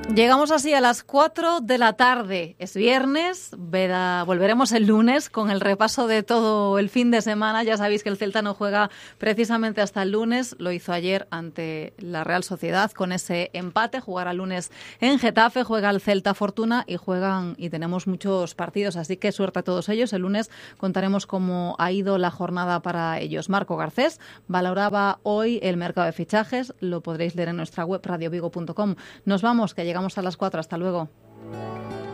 Llegamos así a las 4 de la tarde. Es viernes, volveremos el lunes con el repaso de todo el fin de semana. Ya sabéis que el Celta no juega precisamente hasta el lunes. Lo hizo ayer ante la Real Sociedad con ese empate. Jugará el lunes en Getafe, juega el Celta Fortuna y tenemos muchos partidos. Así que suerte a todos ellos. El lunes contaremos cómo ha ido la jornada para ellos. Marco Garcés valoraba hoy el mercado de fichajes. Lo podréis leer en nuestra web radiovigo.com. Nos vamos, que llegamos a las 4. Hasta luego.